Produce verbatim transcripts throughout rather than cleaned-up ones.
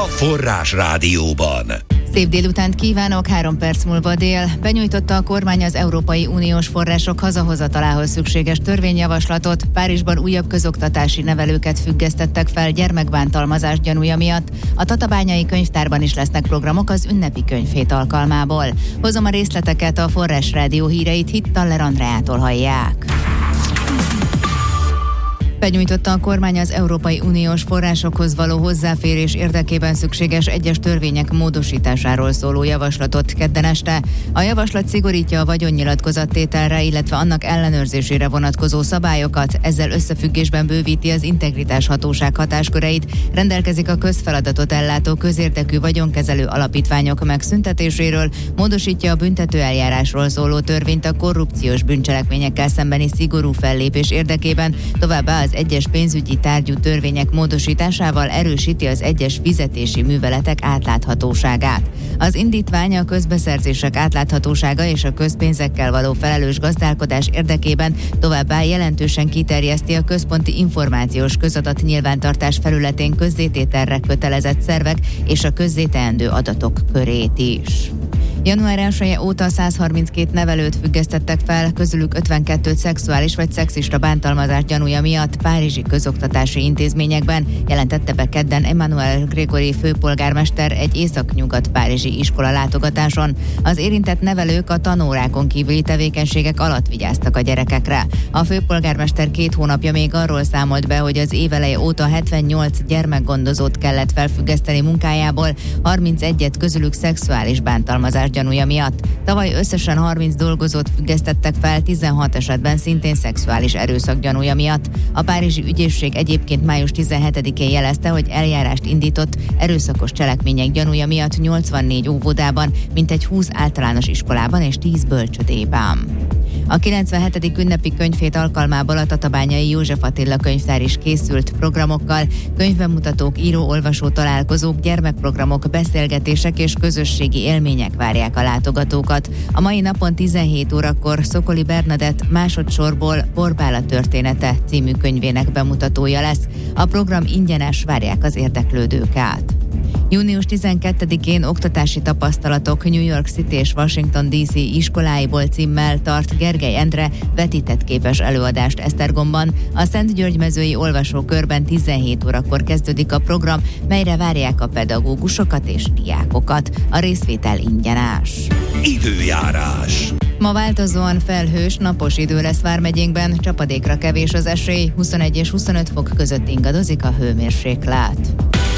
Forrás Rádióban. Szép délutánt kívánok, három perc múlva dél. Benyújtotta a kormány az Európai Uniós források hazahozatalához szükséges törvényjavaslatot. Párizsban újabb közoktatási nevelőket függesztettek fel gyermekbántalmazás gyanúja miatt. A tatabányai könyvtárban is lesznek programok az ünnepi könyvhét alkalmából. Hozom a részleteket, a Forrás Rádió híreit Hittaller Andreától hallják. Benyújtotta a kormány az Európai Uniós forrásokhoz való hozzáférés érdekében szükséges egyes törvények módosításáról szóló javaslatot kedden este. A javaslat szigorítja a vagyonnyilatkozattételre, illetve annak ellenőrzésére vonatkozó szabályokat, ezzel összefüggésben bővíti az integritáshatóság hatásköreit, rendelkezik a közfeladatot ellátó közérdekű vagyonkezelő alapítványok megszüntetéséről, módosítja a büntetőeljárásról szóló törvényt a korrupciós bűncselekményekkel szembeni szigorú fellépés érdekében, továbbá az egyes pénzügyi tárgyú törvények módosításával erősíti az egyes fizetési műveletek átláthatóságát. Az indítvány a közbeszerzések átláthatósága és a közpénzekkel való felelős gazdálkodás érdekében továbbá jelentősen kiterjeszti a központi információs közadat nyilvántartás felületén közzétételre kötelezett szervek és a közzéteendő adatok körét is. január elseje óta száz harminckét nevelőt függesztettek fel, közülük ötvenkettőt szexuális vagy szexista bántalmazás gyanúja miatt párizsi közoktatási intézményekben, jelentette be kedden Emmanuel Grégory főpolgármester egy északnyugat párizsi iskola látogatáson. Az érintett nevelők a tanórákon kívüli tevékenységek alatt vigyáztak a gyerekekre. A főpolgármester két hónapja még arról számolt be, hogy az éveleje óta hetvennyolc gyermekgondozót kellett felfüggeszteni munkájából, harmincegyet közülük szexuális bántalmazás gyanúja miatt. Tavaly összesen harminc dolgozót függesztettek fel, tizenhat esetben szintén szexuális erőszak gyanúja miatt. A párizsi ügyészség egyébként május tizenhetedikén jelezte, hogy eljárást indított erőszakos cselekmények gyanúja miatt nyolcvannégy óvodában, mintegy húsz általános iskolában és tíz bölcsödében. A kilencvenhetedik ünnepi könyvhét alkalmából a tatabányai József Attila könyvtár is készült programokkal, könyvbemutatók, író-olvasó találkozók, gyermekprogramok, beszélgetések és közösségi élmények várják a látogatókat. A mai napon tizenhét órakor Szokoli Bernadett másodsorból Borbála története című könyvének bemutatója lesz. A program ingyenes, várják az érdeklődőket. június tizenkettedikén oktatási tapasztalatok New York City és Washington dé cé iskoláiból címmel tart Gergely Endre vetített képes előadást Esztergomban. A Szentgyörgymezői olvasókörben tizenhét órakor kezdődik a program, melyre várják a pedagógusokat és diákokat. A részvétel ingyenes. Időjárás. Ma változóan felhős, napos idő lesz vármegyénkben, csapadékra kevés az esély, huszonegy és huszonöt fok között ingadozik a hőmérséklet.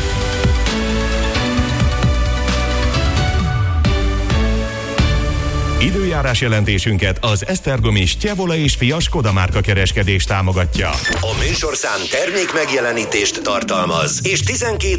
Időjárás jelentésünket az Esztergomi Stjevola és Fia Skoda márka kereskedés támogatja. A műsorszám termék megjelenítést tartalmaz, és tizenkét